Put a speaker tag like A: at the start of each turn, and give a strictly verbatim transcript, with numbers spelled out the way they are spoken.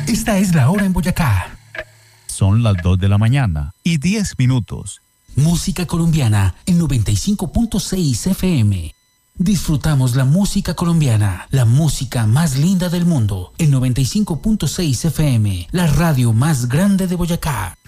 A: Esta es la hora en Boyacá.
B: Son las dos de la mañana y diez minutos.
A: Música colombiana en noventa y cinco punto seis F M. Disfrutamos la música colombiana, la música más linda del mundo, en noventa y cinco punto seis F M, la radio más grande de Boyacá.